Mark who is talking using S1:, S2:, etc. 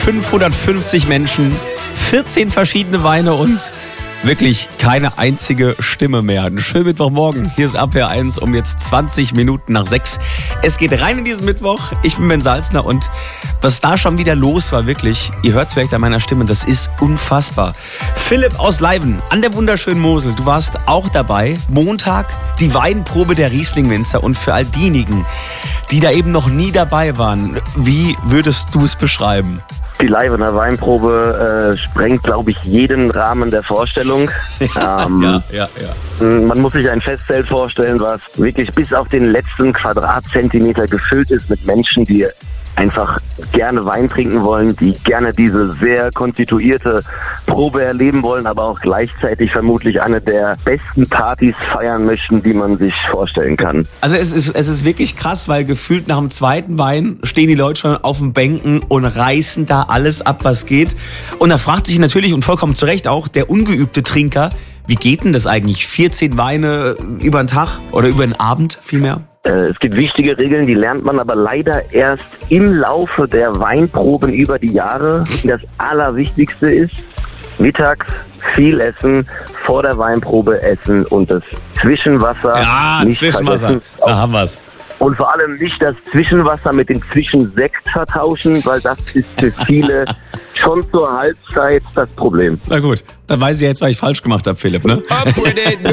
S1: 550 Menschen, 14 verschiedene Weine und wirklich keine einzige Stimme mehr. Einen schönen Mittwochmorgen. Hier ist RPR1 um jetzt 20 Minuten nach 6. Es geht rein in diesen Mittwoch. Ich bin Ben Salzner und was da schon wieder los war, wirklich, ihr hört es vielleicht an meiner Stimme, das ist unfassbar. Philipp aus Leiven an der wunderschönen Mosel, du warst auch dabei. Montag die Weinprobe der Riesling-Winzer und für all diejenigen, die da eben noch nie dabei waren, wie würdest du es beschreiben?
S2: Die Leivener Weinprobe sprengt, glaube ich, jeden Rahmen der Vorstellung.
S1: Ja.
S2: Man muss sich ein Festzelt vorstellen, was wirklich bis auf den letzten Quadratzentimeter gefüllt ist mit Menschen, die einfach gerne Wein trinken wollen, die gerne diese sehr konstituierte Probe erleben wollen, aber auch gleichzeitig vermutlich eine der besten Partys feiern möchten, die man sich vorstellen kann.
S1: Also es ist wirklich krass, weil gefühlt nach dem zweiten Wein stehen die Leute schon auf den Bänken und reißen da alles ab, was geht. Und da fragt sich natürlich und vollkommen zu Recht auch der ungeübte Trinker, wie geht denn das eigentlich? 14 Weine über den Tag oder über den Abend vielmehr?
S2: Es gibt wichtige Regeln, die lernt man aber leider erst im Laufe der Weinproben über die Jahre. Das Allerwichtigste ist, mittags viel essen, vor der Weinprobe essen und das Zwischenwasser nicht
S1: Zwischenwasser,
S2: vergessen.
S1: Da haben wir's.
S2: Und vor allem nicht das Zwischenwasser mit dem Zwischensekt vertauschen, weil das ist für viele schon zur Halbzeit das Problem.
S1: Na gut, dann weiß ich jetzt, was ich falsch gemacht habe, Philipp, ne?